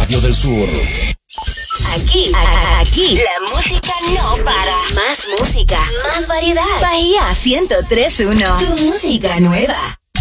Radio del Sur. Aquí, la música no para. Más música, más variedad. Bahía 103.1, tu música nueva.